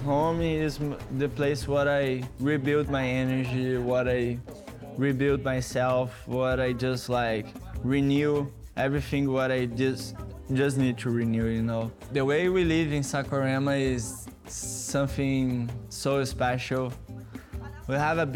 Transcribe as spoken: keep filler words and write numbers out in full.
home is m- the place where I rebuild my energy, what I rebuild myself, what I just like renew everything what I just just need to renew, you know. The way we live in Saquarema is something so special. We have a